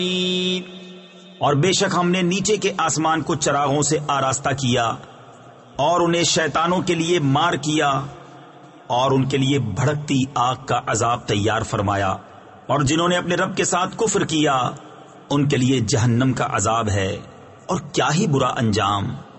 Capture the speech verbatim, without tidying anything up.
और बेशक हमने नीचे के आसमान को चरागों से आरास्ता किया और उन्हें शैतानों के लिए मार किया और उनके लिए भड़कती आग का अजाब तैयार फरमाया। और जिन्होंने अपने रब के साथ कुफ्र किया उनके लिए जहन्नम का अजाब है और क्या ही बुरा अंजाम।